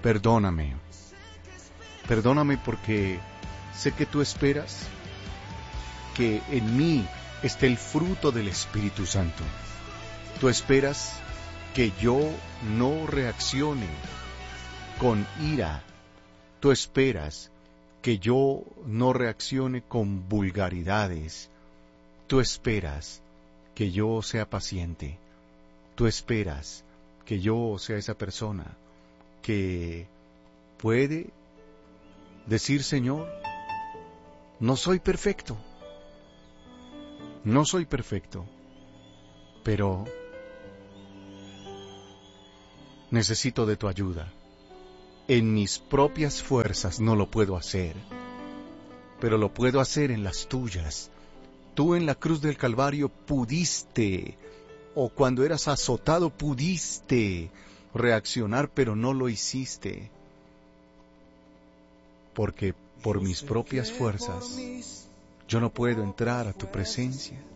perdóname. Perdóname porque sé que tú esperas que en mí esté el fruto del Espíritu Santo. Tú esperas que yo no reaccione con ira. Tú esperas que yo no reaccione con vulgaridades. Tú esperas que yo sea paciente. Tú esperas que yo sea esa persona que puede decir: Señor, no soy perfecto, pero necesito de tu ayuda. En mis propias fuerzas no lo puedo hacer, pero lo puedo hacer en las tuyas. Tú en la cruz del Calvario pudiste, o cuando eras azotado pudiste reaccionar, pero no lo hiciste, porque por mis propias fuerzas yo no puedo entrar a tu presencia.